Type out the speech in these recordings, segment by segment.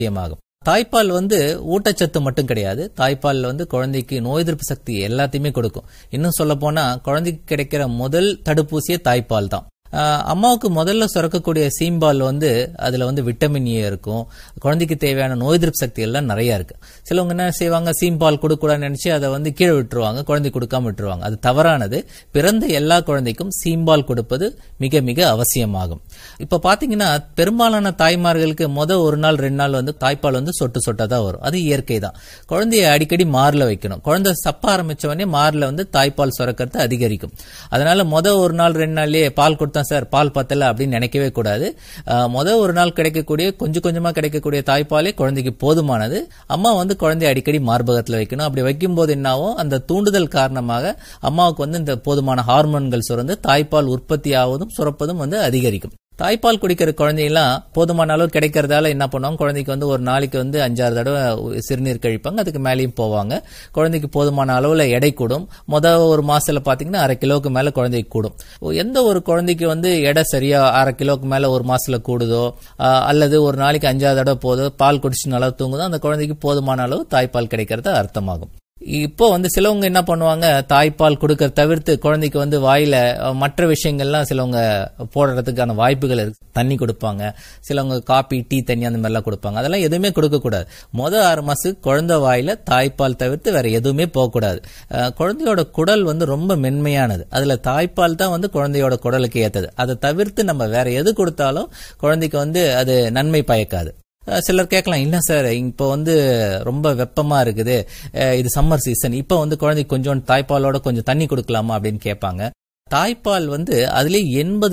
அவசியமாகும். தாய்ப்பால் ஊட்டச்சத்து மட்டும் கிடையாது. தாய்ப்பால் குழந்தைக்கு நோய் எதிர்ப்பு சக்தி எல்லாத்தையுமே கொடுக்கும். இன்னும் சொல்ல போனா குழந்தைக்கு கிடைக்கிற முதல் தடுப்பூசியே தாய்ப்பால் தான். அம்மாவுக்கு முதல்ல சுரக்கக்கூடிய சீம்பால் அதுல விட்டமின் ஏ இருக்கும். குழந்தைக்கு தேவையான நோய் எதிர்ப்பு சக்தி எல்லாம் நிறைய இருக்கு. சிலவங்க என்ன செய்வாங்க, சீம்பால் கொடுக்கூடாதுன்னு நினைச்சு அதை கீழே விட்டுருவாங்க, குழந்தை கொடுக்காம விட்டுருவாங்க. அது தவறானது. பிறந்த எல்லா குழந்தைக்கும் சீம்பால் கொடுப்பது மிக மிக அவசியமாகும். இப்ப பாத்தீங்கன்னா பெரும்பாலான தாய்மார்களுக்கு ஒரு நாள் 2 நாள் தாய்ப்பால் சொட்டு சொட்டா தான் வரும். அது இயற்கை தான். குழந்தைய அடிக்கடி மார்ல வைக்கணும். குழந்தை சப்ப ஆரம்பிச்ச உடனே மார்ல தாய்ப்பால் சுரக்கிறது அதிகரிக்கும். அதனால ஒரு நாள் 2 நாள்லயே பால் கொடுத்தா சார் பால் பத்தல அப்படின்னு நினைக்கவே கூடாது. ஒரு நாள் கிடைக்கக்கூடிய கொஞ்சம் கொஞ்சமா கிடைக்கக்கூடிய தாய்ப்பாலே குழந்தைக்கு போதுமானது. அம்மா குழந்தைய அடிக்கடி மார்பகத்துல வைக்கணும். அப்படி வைக்கும் போது என்னாவும் அந்த தூண்டுதல் காரணமாக அம்மாவுக்கு இந்த போதுமான ஹார்மோன்கள் சுரந்து தாய்ப்பால் உற்பத்தி ஆவதும் சுரப்பதும் அதிகரிக்கும். தாய்ப்பால் குடிக்கிற குழந்தையெல்லாம் போதுமான அளவு கிடைக்கிறதால என்ன பண்ணுவாங்க, குழந்தைக்கு ஒரு நாளைக்கு 5-6 தடவை சிறுநீர் கழிப்பாங்க. அதுக்கு மேலேயும் போவாங்க. குழந்தைக்கு போதுமான அளவுல எடை கூடும். ஒரு மாசத்துல பாத்தீங்கன்னா 1/2 கிலோக்கு மேல குழந்தைக்கு கூடும். எந்த ஒரு குழந்தைக்கு எடை சரியா 1/2 கிலோக்கு மேல ஒரு மாசத்துல கூடுதோ, அல்லது ஒரு நாளைக்கு 5-6 தடவை போதோ, பால் குடிச்சு நல்லா தூங்குதோ, அந்த குழந்தைக்கு போதுமான அளவு தாய்ப்பால் கிடைக்கிறது அர்த்தமாகும். இப்போ சிலவங்க என்ன பண்ணுவாங்க, தாய்ப்பால் கொடுக்கற தவிர்த்து குழந்தைக்கு வாயில மற்ற விஷயங்கள்லாம் சிலவங்க போடுறதுக்கான வாய்ப்புகள் இருக்கு. தண்ணி கொடுப்பாங்க, சிலவங்க காபி டீ தண்ணி அந்த மாதிரிலாம் கொடுப்பாங்க. அதெல்லாம் எதுவுமே கொடுக்க கூடாது. 6 மாசத்துக்கு குழந்தை வாயில தாய்ப்பால் தவிர்த்து வேற எதுவுமே போகக்கூடாது. குழந்தையோட குடல் ரொம்ப மென்மையானது. அதுல தாய்ப்பால் தான் குழந்தையோட குடலுக்கு ஏத்தது. அதை தவிர்த்து நம்ம வேற எது கொடுத்தாலும் குழந்தைக்கு அது நன்மை பயக்காது. சிலர் கேட்கலாம், இல்ல சார் இப்போ ரொம்ப வெப்பமா இருக்குது, இது சம்மர் சீசன், இப்ப குழந்தைக்கு கொஞ்சம் தாய்ப்பாலோட கொஞ்சம் தண்ணி கொடுக்கலாமா அப்படின்னு கேட்பாங்க. தாய்ப்பால் அதுலயே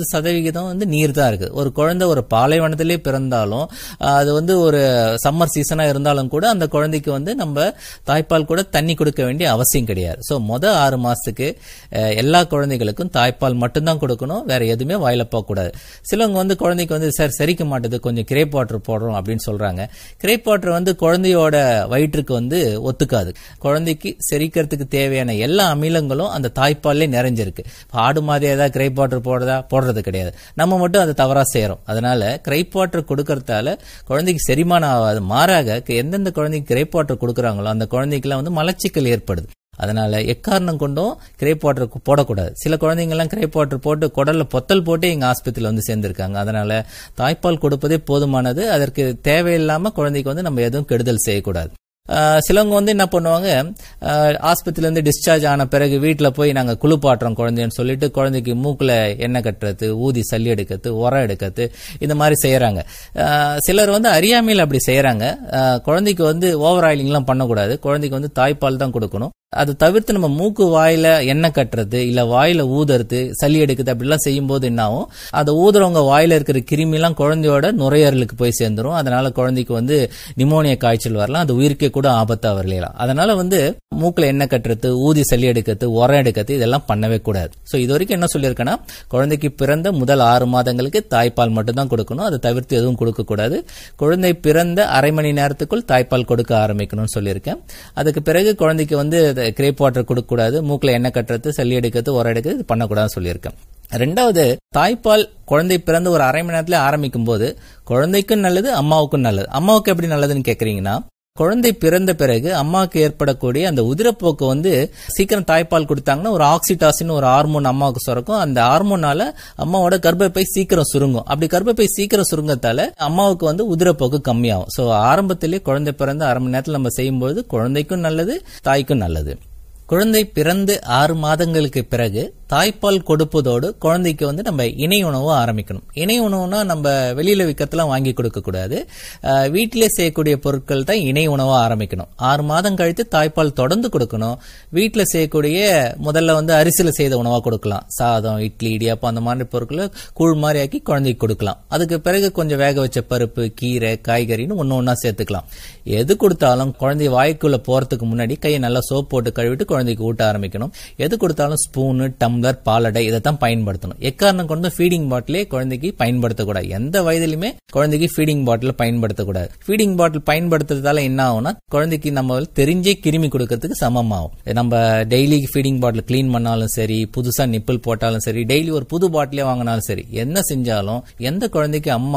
80% நீர் தான் இருக்கு. ஒரு குழந்தை ஒரு பாலைவனத்திலே பிறந்தாலும் அது ஒரு சம்மர் சீசனா இருந்தாலும் கூட அந்த குழந்தைக்கு நம்ம தாய்ப்பால் கூட தண்ணி கொடுக்க வேண்டிய அவசியம் கிடையாது. சோ 6 மாசத்துக்கு எல்லா குழந்தைகளுக்கும் தாய்ப்பால் மட்டும்தான் கொடுக்கணும், வேற எதுவுமே வாயில போக கூடாது. சிலவங்க குழந்தைக்கு சார் செரிக்க மாட்டேது, கொஞ்சம் கிரேப் வாட்டர் போடுறோம் அப்படின்னு சொல்றாங்க. கிரேப் வாட்டர் குழந்தையோட வயிற்றுக்கு ஒத்துக்காது. குழந்தைக்கு செரிக்கிறதுக்கு தேவையான எல்லா அமிலங்களும் அந்த தாய்ப்பால்லே நிறைஞ்சிருக்கு. ஆடு மாதிரி ஏதாவது கிரைப் வாட்டர் போடுறது கிடையாது. நம்ம மட்டும் அதை தவறா செய்யறோம். அதனால கிரைப் வாட்டர் கொடுக்கறதால குழந்தைக்கு செரிமானம் ஆகாது. மாறாக எந்தெந்த குழந்தைக்கு கிரைப் வாட்டர் கொடுக்கறாங்களோ அந்த குழந்தைக்கெல்லாம் மலச்சிக்கல் ஏற்படுது. அதனால எக்காரணம் கொண்டும் கிரேப் வாட்டர் போடக்கூடாது. சில குழந்தைங்க எல்லாம் கிரேப் வாட்டர் போட்டு குடல்ல பொத்தல் போட்டு எங்க ஆஸ்பத்திரியில சேர்ந்திருக்காங்க. அதனால தாய்ப்பால் கொடுப்பதே போதுமானது. அதற்கு தேவையில்லாம குழந்தைக்கு நம்ம எதுவும் கெடுதல் செய்யக்கூடாது. சிலவங்க என்ன பண்ணுவாங்க, ஆஸ்பத்திரியில இருந்து டிஸ்சார்ஜ் ஆன பிறகு வீட்டுல போய் நாங்க குளிப்பாட்டுறோம் குழந்தைன்னு சொல்லிட்டு குழந்தைக்கு மூக்குல எண்ணெய் கட்டுறது, ஊதி சல்லி எடுக்கிறது, உரம் எடுக்கிறது, இந்த மாதிரி செய்யறாங்க. சிலர் அறியாமையில் அப்படி செய்யறாங்க. குழந்தைக்கு ஓவர் ஆயிலிங் எல்லாம் பண்ணக்கூடாது. குழந்தைக்கு தாய்ப்பால் தான் கொடுக்கணும். அதை தவிர்த்து நம்ம மூக்கு வாயில எண்ணெய் கட்டுறது, இல்ல வாயில ஊதுறது, சளி எடுக்குது அப்படிலாம் செய்யும் போது என்ன ஆகும், அதை ஊதுறவங்க வாயில இருக்கிற கிருமி எல்லாம் குழந்தையோட நுரையீரலுக்கு போய் சேர்ந்துரும். அதனால குழந்தைக்கு நிமோனியா காய்ச்சல் வரலாம், அது உயிருக்கே கூட ஆபத்தா வரலாம். அதனால மூக்குல எண்ணெய் கட்டுறது, ஊதி சளி எடுக்கிறது, உரம் எடுக்கிறது இதெல்லாம் பண்ணவே கூடாது. சோ இது வரைக்கும் என்ன சொல்லியிருக்கேன்னா, குழந்தைக்கு பிறந்த முதல் 6 மாதங்களுக்கு தாய்ப்பால் மட்டும் தான் கொடுக்கணும். அதை தவிர்த்து எதுவும் கொடுக்க கூடாது. குழந்தை பிறந்த அரை மணி நேரத்துக்குள் தாய்ப்பால் கொடுக்க ஆரம்பிக்கணும்னு சொல்லியிருக்கேன். அதுக்கு பிறகு குழந்தைக்கு கிரேப் வாட்டர் கொடுக்க கூடாது, மூக்குல எண்ணெய் கட்டுறது, சளி எடுக்கிறது, உரம் எடுக்கிறது இது பண்ணக்கூடாதுன்னு சொல்லியிருக்கேன். 2வது, தாய்ப்பால் குழந்தை பிறந்து ஒரு அரை மணி நேரத்துல ஆரம்பிக்கும் போது குழந்தைக்கும் நல்லது, அம்மாவுக்கும் நல்லது. அம்மாவுக்கு எப்படி நல்லதுன்னு கேக்குறீங்கன்னா, குழந்தை பிறந்த பிறகு அம்மாவுக்கு ஏற்படக்கூடிய அந்த உதிரப்போக்கு சீக்கிரம் தாய்ப்பால் கொடுத்தாங்கன்னா ஒரு ஆக்சிடாசின் ஒரு ஹார்மோன் அம்மாவுக்கு சுரக்கும். அந்த ஹார்மோனால அம்மாவோட கர்ப்பப்பை சீக்கிரம் சுருங்கும். அப்படி கர்ப்பப்பை சீக்கிரம் சுருங்கத்தால அம்மாவுக்கு உதிரப்போக்கு கம்மியாகும். சோ ஆரம்பத்திலேயே குழந்தை பிறந்த அரை மணி நேரத்துல நம்ம செய்யும்போது குழந்தைக்கும் நல்லது, தாய்க்கும் நல்லது. குழந்தை பிறந்து 6 மாதங்களுக்கு பிறகு தாய்ப்பால் கொடுப்பதோடு குழந்தைக்கு நம்ம இணை உணவு ஆரம்பிக்கணும். இணை உணவுனா நம்ம வெளியில விற்கத்தெல்லாம் வாங்கி கொடுக்க கூடாது. வீட்டிலே செய்யக்கூடிய பொருட்கள் தான் இணை உணவா ஆரம்பிக்கணும். 6 மாதம் கழித்து தாய்ப்பால் தொடர்ந்து கொடுக்கணும். வீட்டுல செய்யக்கூடிய முதல்ல அரிசியில செய்த உணவா கொடுக்கலாம். சாதம், இட்லி, இடியாப்பம் அந்த மாதிரி பொருட்களை கூழ் மாதிரி ஆக்கி குழந்தைக்கு கொடுக்கலாம். அதுக்கு பிறகு கொஞ்சம் வேக வச்ச பருப்பு, கீரை, காய்கறின்னு ஒன்னா சேர்த்துக்கலாம். எது கொடுத்தாலும் குழந்தை வாய்க்குள்ள போறதுக்கு முன்னாடி கையை நல்லா சோப் போட்டு கழுவிட்டு குழந்தைக்கு ஊட்ட ஆரம்பிக்கணும். எது கொடுத்தாலும் ஸ்பூனு, டம்ளர், பாலடை இதைத்தான் பயன்படுத்தணும். எக்காரணம் கொண்டு ஃபீடிங் பாட்டிலே குழந்தைக்கு பயன்படுத்தக்கூடாது. எந்த வயதிலுமே குழந்தைக்கு ஃபீடிங் பாட்டில் பயன்படுத்தக்கூடாது. ஃபீடிங் பாட்டில் பயன்படுத்துறதால என்ன ஆகும்னா, குழந்தைக்கு நம்ம தெரிஞ்சே கிருமி கொடுக்கறதுக்கு சமமாகும். நம்ம டெய்லி ஃபீடிங் பாட்டில் கிளீன் பண்ணாலும் சரி, புதுசா நிப்பிள் போட்டாலும் சரி, டெய்லி ஒரு புது பாட்டிலே வாங்கினாலும் சரி, என்ன செஞ்சாலும் எந்த குழந்தைக்கு அம்மா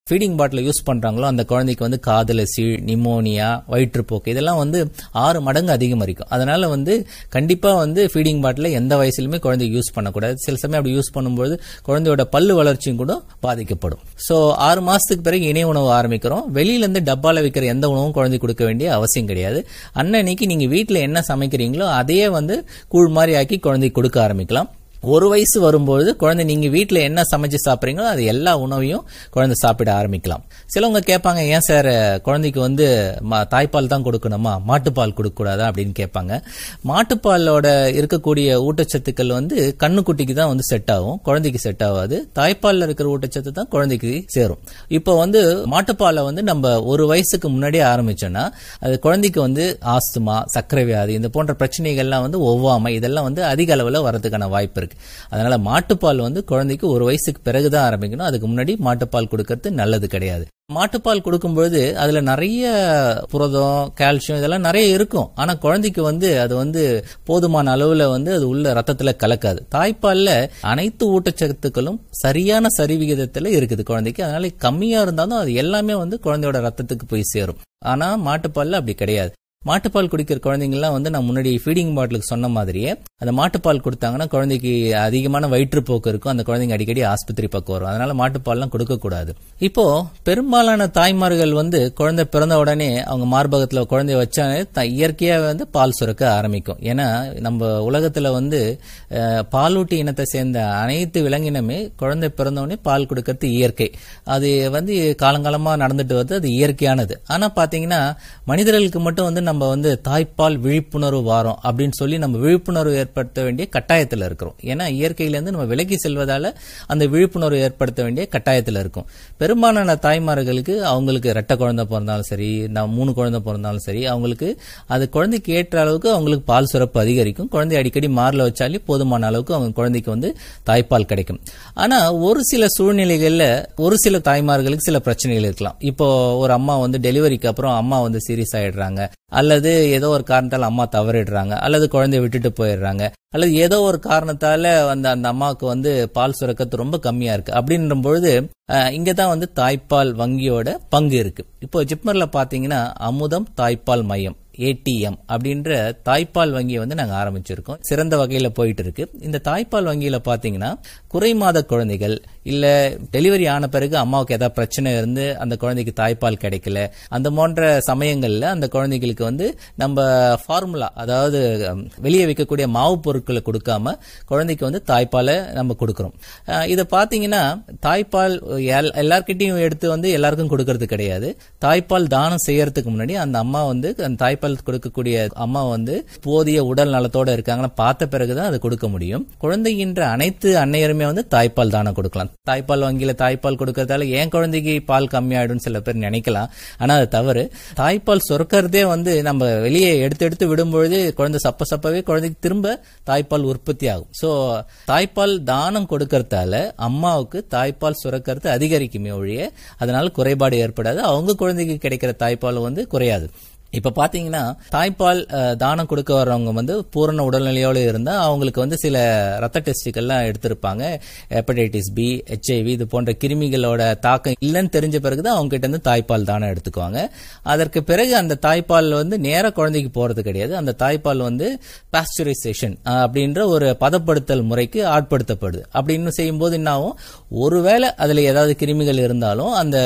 ஃபீடிங் பாட்டில் யூஸ் பண்றாங்களோ அந்த குழந்தைக்கு வந்து காதுல சீழ், நிமோனியா, வயிற்றுப்போக்கு இதெல்லாம் வந்து 6 மடங்கு அதிகமாகும். அதனால வந்து கண்டிப்பா வந்து ஃபீடிங் பாட்டில் எந்த வயசுலயுமே குழந்தை யூஸ் பண்ணக்கூடாது. சில சமயம் அப்படி யூஸ் பண்ணும்போது குழந்தையோட பல்லு வளர்ச்சியும் கூட பாதிக்கப்படும். சோ 6 மாசத்துக்கு பிறகு இணை உணவு ஆரம்பிக்கிறோம். வெளியில இருந்து டப்பால வைக்கிற எந்த உணவும் குழந்தை கொடுக்க வேண்டிய அவசியம் கிடையாது. அன்னைக்கு நீங்க வீட்டுல என்ன சமைக்கிறீங்களோ அதையே வந்து கூழ் மாதிரி ஆக்கி குழந்தைக்கு கொடுக்க ஆரம்பிக்கலாம். 1 வயசு வரும்போது குழந்தை நீங்க வீட்டுல என்ன சமைச்சு சாப்பிடுறீங்களோ அது எல்லா உணவையும் குழந்தை சாப்பிட ஆரம்பிக்கலாம். சிலவங்க கேட்பாங்க, ஏன் சார் குழந்தைக்கு வந்து தாய்ப்பால் தான் கொடுக்கணுமா, மாட்டுப்பால் கொடுக்க கூடாதா அப்படின்னு கேட்பாங்க. மாட்டுப்பாலோட இருக்கக்கூடிய ஊட்டச்சத்துக்கள் வந்து கண்ணுக்குட்டிக்கு தான் வந்து செட் ஆகும், குழந்தைக்கு செட் ஆகாது. தாய்ப்பால்ல இருக்கிற ஊட்டச்சத்து தான் குழந்தைக்கு சேரும். இப்போ வந்து மாட்டுப்பாலை வந்து நம்ம 1 வயசுக்கு முன்னாடியே ஆரம்பிச்சோம்னா அது குழந்தைக்கு வந்து ஆஸ்துமா, சர்க்கரை வியாதி இந்த போன்ற பிரச்சனைகள்லாம் வந்து ஒவ்வாமை இதெல்லாம் வந்து அதிக அளவுல வரதுக்கான வாய்ப்பு இருக்கு. அதனால மாட்டுப்பால் வந்து குழந்தைக்கு 1 வயசுக்கு பிறகுதான் ஆரம்பிக்கணும். அதுக்கு முன்னாடி மாட்டுப்பால் கொடுக்கறது நல்லது கிடையாது. மாட்டுப்பால் கொடுக்கும்போது அதுல நிறைய புரதம், கால்சியம் இதெல்லாம் நிறைய இருக்கும். ஆனா குழந்தைக்கு வந்து அது வந்து போதுமான அளவுல வந்து அது உள்ள ரத்தத்துல கலக்காது. தாய்ப்பால்ல அனைத்து ஊட்டச்சத்துக்களும் சரியான சரிவிகிதத்துல இருக்குது குழந்தைக்கு. அதனால கம்மியா இருந்தாலும் அது எல்லாமே வந்து குழந்தையோட ரத்தத்துக்கு போய் சேரும். ஆனா மாட்டுப்பால்ல அப்படி கிடையாது. மாட்டுப்பால் குடிக்கிற குழந்தைங்கலாம் வந்து நான் முன்னாடி ஃபீடிங் பாட்டிலுக்கு சொன்ன மாதிரியே அந்த மாட்டுப்பால் கொடுத்தாங்கன்னா குழந்தைக்கு அதிகமான வயிற்றுப்போக்கு இருக்கும். அந்த குழந்தைங்க அடிக்கடி ஆஸ்பத்திரி பக்கம் வரும். அதனால மாட்டுப்பால்லாம் கொடுக்கக்கூடாது. இப்போ பெரும்பாலான தாய்மார்கள் வந்து குழந்தை பிறந்த உடனே அவங்க மார்பகத்துல குழந்தைய வச்சாலே இயற்கையா வந்து பால் சுரக்க ஆரம்பிக்கும். ஏன்னா நம்ம உலகத்துல வந்து பாலூட்டி இனத்தை சேர்ந்த அனைத்து விலங்கினமே குழந்தை பிறந்த உடனே பால் கொடுக்கறது இயற்கை. அது வந்து காலங்காலமா நடந்துட்டு வருது, அது இயற்கையானது. ஆனா பாத்தீங்கன்னா மனிதர்களுக்கு மட்டும் வந்து நம்ம வந்து தாய்ப்பால் விழிப்புணர்வு வாரம் அப்படின்னு சொல்லி நம்ம விழிப்புணர்வு ஏற்படுத்த வேண்டிய கட்டாயத்தில் இருக்கிறோம். ஏன்னா இயற்கையிலிருந்து நம்ம விலகி செல்வதால அந்த விழிப்புணர்வு ஏற்படுத்த வேண்டிய கட்டாயத்தில் இருக்கும். பெரும்பாலான தாய்மார்களுக்கு அவங்களுக்கு 2 குழந்தை பிறந்தாலும் சரி, 3 குழந்தை பிறந்தாலும் சரி, அவங்களுக்கு அது குழந்தைக்கு ஏற்ற அளவுக்கு அவங்களுக்கு பால் சுரப்பு அதிகரிக்கும். குழந்தை அடிக்கடி மார்ல வச்சாலே போதுமான அளவுக்கு அவங்க குழந்தைக்கு வந்து தாய்ப்பால் கிடைக்கும். ஆனா ஒரு சில சூழ்நிலைகள்ல ஒரு சில தாய்மார்களுக்கு சில பிரச்சனைகள் இருக்கலாம். இப்போ ஒரு அம்மா வந்து டெலிவரிக்கு அப்புறம் அம்மா வந்து சீரியஸ் ஆயிடுறாங்க, அல்லது ஏதோ ஒரு காரணத்தால் அம்மா தவறிடுறாங்க, அல்லது குழந்தைய விட்டுட்டு போயிடுறாங்க, அல்லது ஏதோ ஒரு காரணத்தால அந்த அம்மாவுக்கு வந்து பால் சுரக்கத்து ரொம்ப கம்மியா இருக்கு. அப்படின்ற பொழுது இங்கதான் வந்து தாய்ப்பால் வங்கியோட பங்கு இருக்கு. இப்போ ஜிப்மர்ல பாத்தீங்கன்னா அமுதம் தாய்ப்பால் மையம் ATM அப்படின்ற தாய்ப்பால் வங்கியை வந்து நாங்க ஆரம்பிச்சிருக்கோம். சிறந்த வகையில போயிட்டு இருக்கு. இந்த தாய்ப்பால் வங்கியில பாத்தீங்கன்னா குறை மாத குழந்தைகள் இல்ல டெலிவரி ஆன பிறகு அம்மாவுக்கு ஏதாவது பிரச்சனை இருந்து அந்த குழந்தைக்கு தாய்ப்பால் கிடைக்கல, அந்த போன்ற சமயங்கள்ல அந்த குழந்தைகளுக்கு வந்து நம்ம ஃபார்முலா, அதாவது வெளியே வைக்கக்கூடிய மாவு பொருட்களை கொடுக்காம குழந்தைக்கு வந்து தாய்ப்பாலை நம்ம கொடுக்கறோம். இதை பாத்தீங்கன்னா தாய்ப்பால் எல்லார்கிட்டையும் எடுத்து வந்து எல்லாருக்கும் கொடுக்கறது கிடையாது. தாய்ப்பால் தானம் செய்யறதுக்கு முன்னாடி அந்த அம்மா வந்து அந்த தாய்ப்பால் கொடுக்கக்கூடிய அம்மா வந்து போதிய உடல் நலத்தோட இருக்காங்கன்னா பார்த்த பிறகுதான் அதை கொடுக்க முடியும். குழந்தைகின்ற அனைத்து அன்னையருமே வந்து தாய்ப்பால் தானம் கொடுக்கலாம். தாய்ப்பால் வங்கியில தாய்ப்பால் கொடுக்கறதால ஏன் குழந்தைக்கு பால் கம்மியாயிடும் சில பேர் நினைக்கலாம். ஆனா அது தவறு. தாய்ப்பால் சுரக்கிறதே வந்து நம்ம வெளியே எடுத்து விடும்பொழுது குழந்தை சப்பவே குழந்தைக்கு திரும்ப தாய்ப்பால் உற்பத்தி ஆகும். சோ தாய்ப்பால் தானம் கொடுக்கறதால அம்மாவுக்கு தாய்ப்பால் சுரக்கிறது அதிகரிக்குமே ஒழிய அதனால குறைபாடு ஏற்படாது. அவங்க குழந்தைக்கு கிடைக்கிற தாய்ப்பால் வந்து குறையாது. இப்ப பாத்தீங்கன்னா தாய்ப்பால் தானம் கொடுக்க வர்றவங்க வந்து பூரண உடல்நிலையோடு இருந்தா அவங்களுக்கு வந்து சில ரத்த டெஸ்டுகள்லாம் எடுத்திருப்பாங்க. ஹெப்படைட்டிஸ் B, HIV இது போன்ற கிருமிகளோட தாக்கம் இல்லைன்னு தெரிஞ்ச பிறகுதான் அவங்க கிட்ட இருந்து தாய்ப்பால் தானம் எடுத்துக்குவாங்க. அதற்கு பிறகு அந்த தாய்ப்பால் வந்து நேர குழந்தைக்கு போறது கிடையாது. அந்த தாய்ப்பால் வந்து பாஸ்டரைசேஷன் அப்படின்ற ஒரு பதப்படுத்தல் முறைக்கு ஆட்படுத்தப்படுது. அப்படின்னு செய்யும்போது என்ன ஆகும், ஒருவேளை அதுல ஏதாவது கிருமிகள் இருந்தாலும் அந்த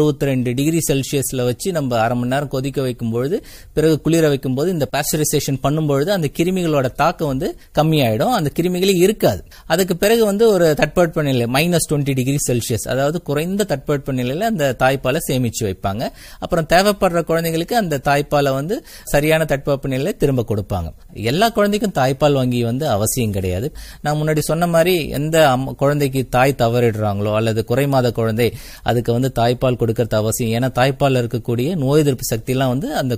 62 டிகிரி செல்சியஸ்ல வச்சு நம்ம அரை மணி நேரம் கொதிக்க வைக்கும்போது பிறகு குளிர வைக்கும் போது இந்த பாஸ்டரைசேஷன் பண்ணும்பொழுது அந்த கிருமிகளோட தாக்கம் வந்து கம்மியாயிடும். அந்த கிருமிகளே இருக்காது. அதுக்கு பிறகு வந்து ஒரு தட்பவெப்ப நிலை -20 டிகிரி செல்சியஸ், அதாவது குறைந்த தட்பவெப்ப நிலையில அந்த தாய்ப்பாலை சேமிச்சு வைப்பாங்க. அப்புறம் தேவைப்படுற குழந்தைங்களுக்கு அந்த தாய்ப்பாலை வந்து சரியான தட்பவெப்ப நிலையில திரும்ப கொடுப்பாங்க. எல்லா குழந்தைக்கும் தாய்ப்பால் வங்கி வந்து அவசியம் கிடையாது. நான் முன்னாடி சொன்ன மாதிரி எந்த குழந்தைக்கு தாய் தவறிடுறாங்களோ அல்லது குறைமாத குழந்தை அதுக்கு வந்து தாய்ப்பால் கொடுக்கறது அவசியம். ஏன்னா தாய்ப்பால் இருக்கக்கூடிய நோய் எதிர்ப்பு சக்தி எல்லாம் வந்து அந்த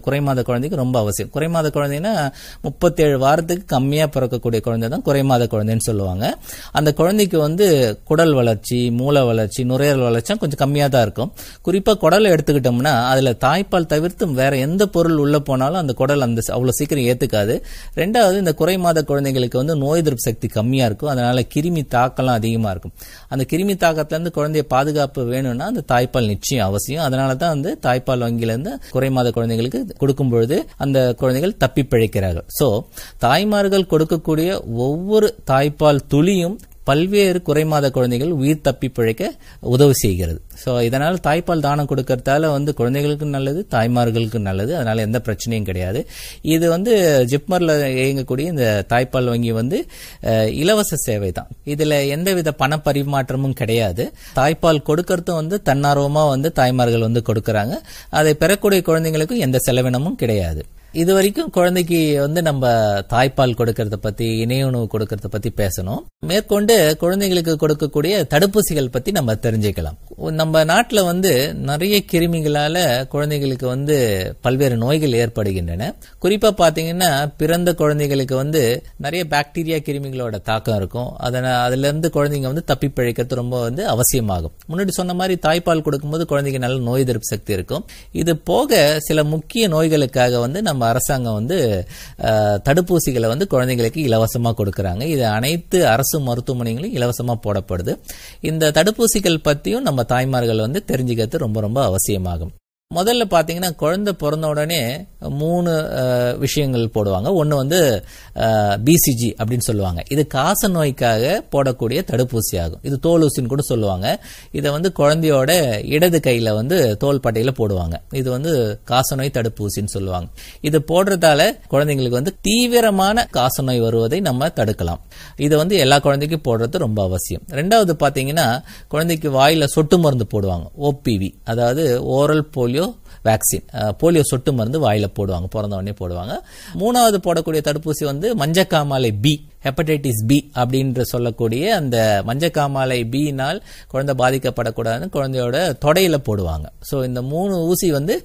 குறைமாத குழந்தைக்கு ரொம்ப அவசியம். குறைமாத குழந்தைன்னா 37 வாரத்துக்கு கம்மியா பிறக்கக்கூடிய குழந்தை தான் குறைமாத குழந்தைன்னு சொல்லுவாங்க. அந்த குழந்தைக்கு வந்து குடல் வளர்ச்சி, மூளை வளர்ச்சி, நுரையீரல் வளர்ச்சி கொஞ்சம் கம்மியா தான் இருக்கும். குறிப்பா குடலை எடுத்துக்கிட்டோம்னா அதுல தாய்ப்பால் தவிர்த்து வேற எந்த பொருள் உள்ள போனாலும் அந்த குடல் அந்த அவ்வளவு சீக்கிரம் ஏத்துக்காது. ரெண்டாவது, இந்த குறைமாத குழந்தைகளுக்கு வந்து நோய் எதிர்ப்பு சக்தி கம்மியா இருக்கும். அதனால கிருமி தாக்கம்லாம் அதிகமா இருக்கும். அந்த கிருமி தாக்கத்துல இருந்து குழந்தைய பாதுகாப்பு வேணும்னா அந்த தாய்ப்பால் நிச்சயம் அவசியம். அதனாலதான் வந்து தாய்ப்பால் வங்கியில இருந்து குறைமாத குழந்தைகளுக்கு கொடுக்கும் பொழுது அந்த குழந்தைகள் தப்பி பிழைக்கிறார்கள். சோ தாய்மார்கள் கொடுக்கக்கூடிய ஒவ்வொரு தாய்ப்பால் துளியும் பல்வேறு குறைமாத குழந்தைகள் உயிர் தப்பி பிழைக்க உதவி செய்கிறது. ஸோ இதனால் தாய்ப்பால் தானம் கொடுக்கறதால வந்து குழந்தைகளுக்கு நல்லது, தாய்மார்களுக்கு நல்லது. அதனால எந்த பிரச்சனையும் கிடையாது. இது வந்து ஜிப்மர்ல இயங்கக்கூடிய இந்த தாய்ப்பால் வங்கி வந்து இலவச சேவை தான். இதுல எந்தவித பண பரிமாற்றமும் கிடையாது. தாய்ப்பால் கொடுக்கறதும் வந்து தன்னார்வமா வந்து தாய்மார்கள் வந்து கொடுக்கறாங்க. அதை பெறக்கூடிய குழந்தைங்களுக்கும் எந்த செலவினமும் கிடையாது. இது வரைக்கும் குழந்தைக்கு வந்து நம்ம தாய்ப்பால் கொடுக்கறத பத்தி, இணை உணவு கொடுக்கறத பத்தி பேசணும். மேற்கொண்டு குழந்தைகளுக்கு கொடுக்கக்கூடிய தடுப்பூசிகள் பத்தி நம்ம தெரிஞ்சுக்கலாம். நம்ம நாட்டுல வந்து நிறைய கிருமிகளால குழந்தைகளுக்கு வந்து பல்வேறு நோய்கள் ஏற்படுகின்றன. குறிப்பா பாத்தீங்கன்னா பிறந்த குழந்தைகளுக்கு வந்து நிறைய பாக்டீரியா கிருமிகளோட தாக்கம் இருக்கும். அதுல இருந்து குழந்தைங்க வந்து தப்பி பிழைக்கிறது ரொம்ப வந்து அவசியமாகும். முன்னாடி சொன்ன மாதிரி தாய்ப்பால் கொடுக்கும்போது குழந்தைக்கு நல்ல நோய் எதிர்ப்பு சக்தி இருக்கும். இது போக சில முக்கிய நோய்களுக்காக வந்து நம்ம அரசாங்கம் வந்து தடுப்பூசிகளை வந்து குழந்தைகளுக்கு இலவசமா கொடுக்கறாங்க. இது அனைத்து அரசு மருத்துவமனைகளும் இலவசமா போடப்படுது. இந்த தடுப்பூசிகள் பத்தியும் நம்ம தாய்மார்கள் வந்து தெரிஞ்சுக்கிறது ரொம்ப ரொம்ப அவசியமாகும். முதல்ல பாத்தீங்கன்னா குழந்தை பிறந்த உடனே 3 விஷயங்கள் போடுவாங்க. ஒன்னு வந்து பிசிஜி அப்படின்னு சொல்லுவாங்க. இது காச நோய்க்காக போடக்கூடிய தடுப்பூசி ஆகும். இது தோல் ஊசின்னு கூட சொல்லுவாங்க. இதை வந்து குழந்தையோட இடது கையில வந்து தோல் பட்டையில போடுவாங்க. இது வந்து காசநோய் தடுப்பூசின்னு சொல்லுவாங்க. இது போடுறதால குழந்தைங்களுக்கு வந்து தீவிரமான காசநோய் வருவதை நம்ம தடுக்கலாம். இது வந்து எல்லா குழந்தைக்கும் போடுறது ரொம்ப அவசியம். ரெண்டாவது பாத்தீங்கன்னா குழந்தைக்கு வாயில சொட்டு மருந்து போடுவாங்க. ஓபிவி, அதாவது ஓரல் போலியோ வேக்சின், போலியோ சொட்டு மருந்து வாயில போடுவாங்க, பிறந்த உடனே போடுவாங்க. மூணாவது போடக்கூடிய தடுப்பூசி வந்து மஞ்சக்காமாலை பி, ஹெப்படைட்டிஸ் பி அப்படின்ற சொல்லக்கூடிய அந்த மஞ்சக்காமாலை பினால் குழந்தை பாதிக்கப்படக்கூடாதுன்னு குழந்தையோட தொடையில போடுவாங்க. சோ இந்த 3 ஊசி வந்து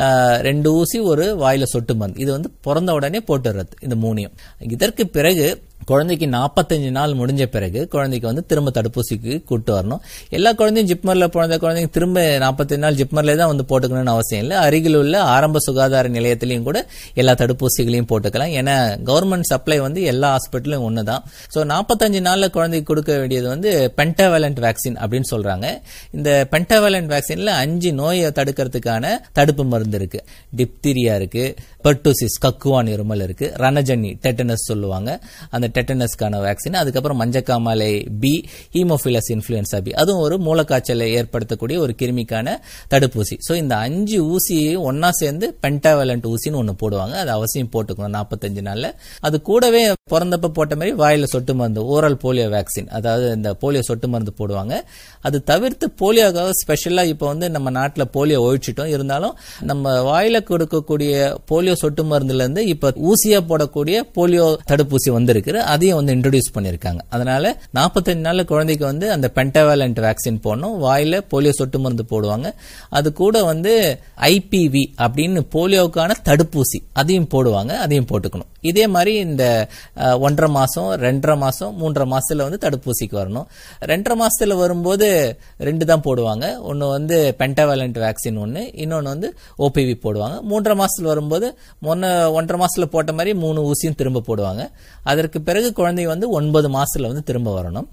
2 ஊசி ஒரு வாயில சொட்டு மருந்து, இது வந்து பிறந்த உடனே போட்டுறது இந்த 3. இதற்கு பிறகு குழந்தைக்கு 45 நாள் முடிஞ்ச பிறகு குழந்தைக்கு வந்து திரும்ப தடுப்பூசிக்கு கூட்டு வரணும். எல்லா குழந்தையும் ஜிப்மர்ல பிறந்த குழந்தைங்க திரும்ப 45 நாள் ஜிப்மர்ல தான் வந்து போட்டுக்கணும்னு அவசியம் இல்லை. அருகில் உள்ள ஆரம்ப சுகாதார நிலையத்திலையும் கூட எல்லா தடுப்பூசிகளையும் போட்டுக்கலாம். ஏன்னா கவர்மெண்ட் சப்ளை வந்து எல்லா ஹாஸ்பிட்டலும் ஒண்ணுதான். சோ 45 நாள்ல குழந்தைக்கு கொடுக்க வேண்டியது வந்து பென்டாவேலண்ட் வேக்சின் அப்படின்னு சொல்றாங்க. இந்த பென்டாவேலண்ட் வேக்சின்ல 5 நோயை தடுக்கிறதுக்கான தடுப்பு மருந்து இருக்கு. டிப்தீரியா இருக்கு, பெர்டூசிஸ் கக்குவான் இருமல் இருக்கு, ரணஜன்னி டெட்டனஸ் சொல்லுவாங்க, அந்த டெட்டனஸ்க்கான வேக்சின், அதுக்கப்புறம் மஞ்சக்காமாலை பி, ஹீமோஃபிலஸ் இன்ஃப்ளூயன்சா பி, அதுவும் ஒரு மூலக்காய்ச்சலை ஏற்படுத்தக்கூடிய ஒரு கிருமிக்கான தடுப்பூசி. சோ இந்த 5 ஊசியை ஒன்னா சேர்ந்து பென்டாவேலண்ட் ஊசின்னு ஒன்னு போடுவாங்க. அது அவசியம் போட்டுக்கணும் 45 நாள்ல. அது கூடவே பிறந்தப்ப போட்ட மாதிரி வாயில சொட்டு மருந்து, ஓரல் போலியோ வேக்சின், அதாவது இந்த போலியோ சொட்டு மருந்து போடுவாங்க. அது தவிர்த்து போலியோக்காக ஸ்பெஷலா இப்ப வந்து நம்ம நாட்டுல போலியோ ஒழிச்சிட்டோம். இருந்தாலும் நம்ம வாயில கொடுக்கக்கூடிய போலியோ சொட்டு மருந்துல இருந்து இப்ப ஊசியா போடக்கூடிய போலியோ தடுப்பூசி வந்திருக்கு. அதையும் வந்து இன்ட்ரோடியூஸ் பண்ணிருக்காங்க. அதனால 45 நாள்ல குழந்தைக்கு வந்து அந்த பென்டாவேலண்ட் வேக்சின் போடணும். வாயில போலியோ சொட்டு மருந்து போடுவாங்க. அது கூட வந்து ஐபிவி அப்படின்னு போலியோக்கான தடுப்பூசி அதையும் போடுவாங்க. அதையும் போட்டுக்கணும். இதே மாதிரி இந்த 1.5 மாசம், 2.5 மாசம், 3.5 மாசத்துல வந்து தடுப்பூசிக்கு வரணும். 2.5 மாசத்துல வரும்போது 2 தான் போடுவாங்க. ஒன்னு வந்து பென்டாவேலண்ட் வேக்சின் ஒன்னு, இன்னொன்னு வந்து ஓபிவி போடுவாங்க. 3.5 மாசத்துல வரும்போது 1.5 மாசத்துல போட்ட மாதிரி 3 ஊசியும் திரும்ப போடுவாங்க. அதற்கு பிறகு குழந்தை வந்து 9 மாசத்துல வந்து திரும்ப வரணும்.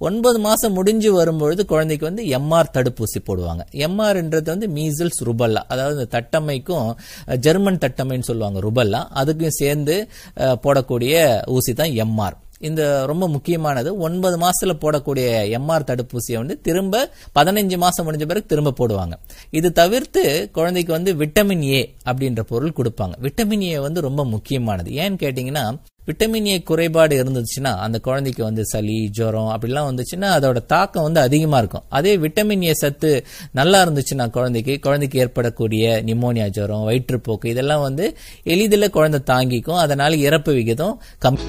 9 மாசம் முடிஞ்சு வரும்பொழுது குழந்தைக்கு வந்து எம்ஆர் தடுப்பூசி போடுவாங்க. எம்ஆர்ன்றது வந்து மீசல்ஸ் ருபல்லா, அதாவது தட்டமைக்கும் ஜெர்மன் தட்டமைன்னு சொல்லுவாங்க ருபல்லா, அதுக்கும் சேர்ந்து போடக்கூடிய ஊசி தான் எம்ஆர். இந்த ரொம்ப முக்கியமானது. 9 மாசத்துல போடக்கூடிய எம்ஆர் தடுப்பூசியை வந்து திரும்ப 15 மாசம் முடிஞ்ச பிறகு திரும்ப போடுவாங்க. இது தவிர்த்து குழந்தைக்கு வந்து விட்டமின் ஏ அப்படின்ற பொருள் கொடுப்பாங்க. விட்டமின் ஏ வந்து ரொம்ப முக்கியமானது. ஏன்னு கேட்டீங்கன்னா விட்டமின் ஏ குறைபாடு இருந்துச்சுன்னா அந்த குழந்தைக்கு வந்து சளி, ஜுரம் அப்படிலாம் வந்துச்சுன்னா அதோட தாக்கம் வந்து அதிகமா இருக்கும். அதே விட்டமின் ஏ சத்து நல்லா இருந்துச்சுன்னா குழந்தைக்கு ஏற்படக்கூடிய நிமோனியா, ஜுரம், வயிற்றுப்போக்கு இதெல்லாம் வந்து எளிதில் குழந்தை தாங்கிக்கும். அதனால இறப்பு விகிதம் கம்மி.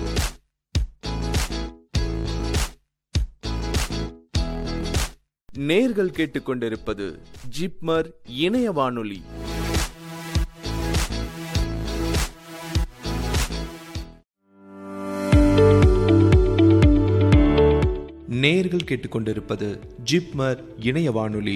நேர்கள் கேட்டுக்கொண்டிருப்பது ஜிப்மர் இணைய வானொலி. நேயர்கள் கேட்டுக்கொண்டிருப்பது ஜிப்மர் இணைய வானொலி.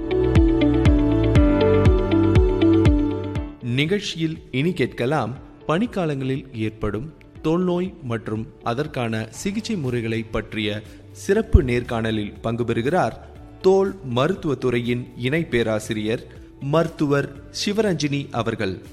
நிகழ்ச்சியில் இனி கேட்கலாம், பனிக்காலங்களில் ஏற்படும் தோல்நோய் மற்றும் அதற்கான சிகிச்சை முறைகளை பற்றிய சிறப்பு நேர்காணலில் பங்கு பெறுகிறார் தோல் மருத்துவத்துறையின் இணை பேராசிரியர் மருத்துவர் சிவரஞ்சினி அவர்கள்.